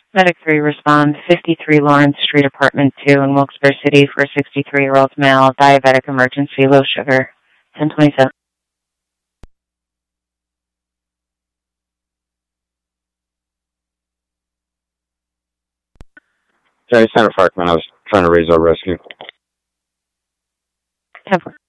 Medic 3 respond 53 Lawrence Street, Apartment 2 in Wilkes-Barre City for a 63-year-old male, diabetic emergency, low sugar, 1027. Hey, Center Parkman, I was trying to raise our rescue. 10-4.